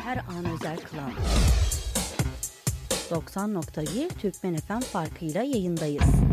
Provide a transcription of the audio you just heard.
her an özel kılan 90.1 Türkmen FM farkıyla yayındayız.